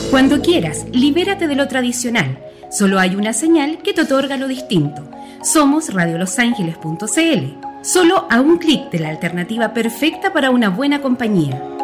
Cuando quieras, libérate de lo tradicional. Solo hay una señal que te otorga lo distinto. Somos radiolosangeles.cl. Solo a un clic de la alternativa perfecta para una buena compañía.